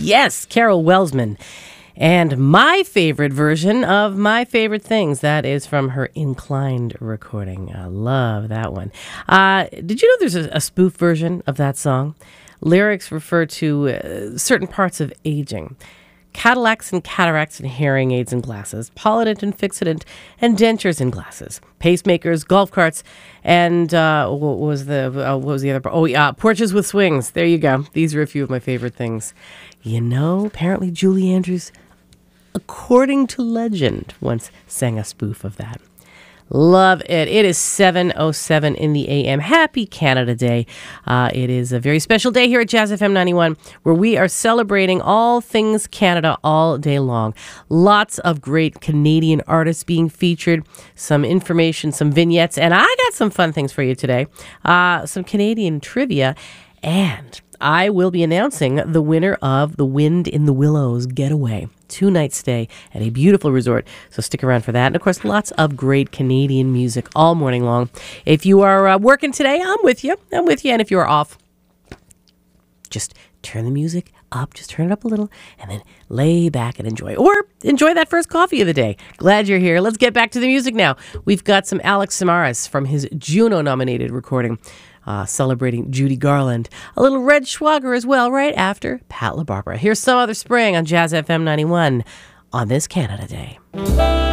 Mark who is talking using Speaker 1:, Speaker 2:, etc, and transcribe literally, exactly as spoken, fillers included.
Speaker 1: Yes, Carol Welsman. And my favorite version of My Favorite Things, that is from her Inclined recording. I love that one. Uh, did you know there's a, a spoof version of that song? Lyrics refer to uh, certain parts of aging. Cadillacs and cataracts and hearing aids and glasses, Polident and Fixodent and dentures and glasses, pacemakers, golf carts, and uh, what was the uh, what was the other? Oh, yeah, porches with swings. There you go. These are a few of my favorite things. You know, apparently Julie Andrews, according to legend, once sang a spoof of that. Love it. It is seven oh seven in the a m. Happy Canada Day. Uh, it is a very special day here at Jazz F M ninety-one where we are celebrating all things Canada all day long. Lots of great Canadian artists being featured, some information, some vignettes, and I got some fun things for you today. Uh, some Canadian trivia, and I will be announcing the winner of the Wind in the Willows Getaway. Two-night stay at a beautiful resort. So stick around for that. And, of course, lots of great Canadian music all morning long. If you are uh, working today, I'm with you. I'm with you. And if you're off, just turn the music up. Just turn it up a little and then lay back and enjoy. Or enjoy that first coffee of the day. Glad you're here. Let's get back to the music now. We've got some Alex Samaras from his Juno-nominated recording. Uh, celebrating Judy Garland. A little Red Schwager as well, right after Pat LaBarbera. Here's Some Other Spring on Jazz F M ninety-one on this Canada Day.